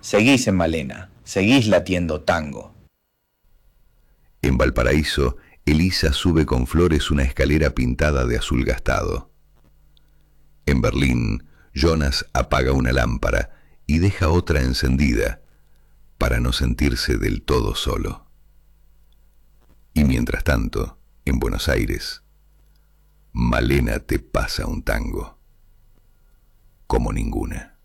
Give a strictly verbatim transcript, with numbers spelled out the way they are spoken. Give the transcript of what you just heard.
Seguís en Malena, seguís latiendo tango. En Valparaíso, Elisa sube con flores una escalera pintada de azul gastado. En Berlín, Jonas apaga una lámpara y deja otra encendida para no sentirse del todo solo. Y mientras tanto, en Buenos Aires, Malena te pasa un tango como ninguna.